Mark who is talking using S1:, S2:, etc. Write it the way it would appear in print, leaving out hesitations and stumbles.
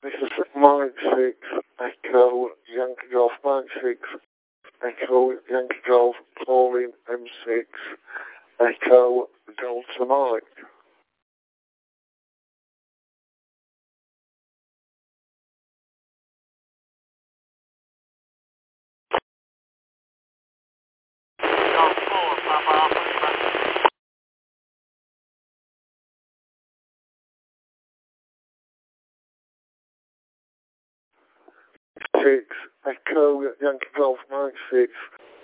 S1: This is Mike 6, Echo, Yankee Golf Mike 6, Echo, Yankee Golf, Pauline M6, Echo, Delta Mike.
S2: Golf 4, Papa Alpha.
S1: 6, Echo, Yankee Golf Mike 6.